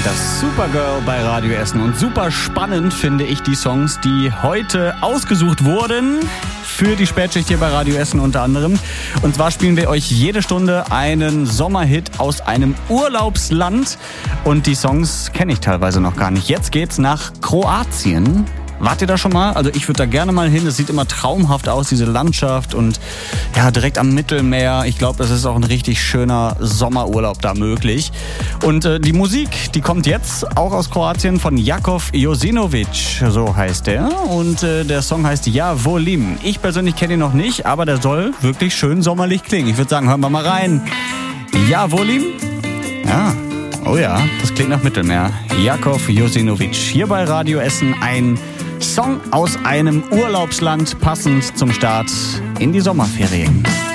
Das Supergirl bei Radio Essen. Und super spannend finde ich die Songs, die heute ausgesucht wurden für die Spätschicht hier bei Radio Essen unter anderem. Und zwar spielen wir euch jede Stunde einen Sommerhit aus einem Urlaubsland. Und die Songs kenne ich teilweise noch gar nicht. Jetzt geht's nach Kroatien. Wart ihr da schon mal? Also ich würde da gerne mal hin. Es sieht immer traumhaft aus, diese Landschaft und ja, direkt am Mittelmeer. Ich glaube, es ist auch ein richtig schöner Sommerurlaub da möglich. Und die Musik, die kommt jetzt auch aus Kroatien von Jakov Josinovic, so heißt der. Und der Song heißt Ja Volim. Ich persönlich kenne ihn noch nicht, aber der soll wirklich schön sommerlich klingen. Ich würde sagen, hören wir mal rein. Ja Volim? Ja. Oh ja, das klingt nach Mittelmeer. Jakov Josinovic hier bei Radio Essen, ein Song aus einem Urlaubsland, passend zum Start in die Sommerferien.